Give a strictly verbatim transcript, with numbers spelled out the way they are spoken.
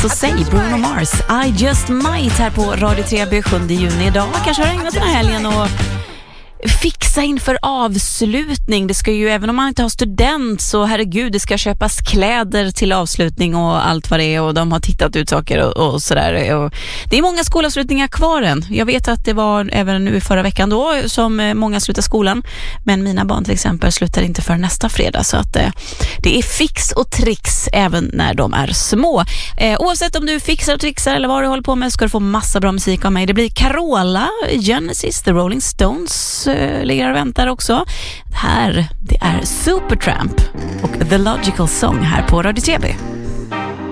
så säg Bruno Mars, I Just Might här på Radio Treby sjunde juni idag. Kanske har ägnat den här helgen och fixa inför avslutning. Det ska ju, även om man inte har student, så herregud, det ska köpas kläder till avslutning och allt vad det är, och de har tittat ut saker och, och sådär. Och det är många skolavslutningar kvar än. Jag vet att det var även nu förra veckan då som många slutar skolan, men mina barn till exempel slutar inte för nästa fredag, så att eh, det är fix och tricks även när de är små. Eh, oavsett om du fixar och trixar eller vad du håller på med, ska du få massa bra musik av mig. Det blir Carola, Genesis, The Rolling Stones ligger och väntar också. Här, det är Supertramp och The Logical Song här på Radio T V.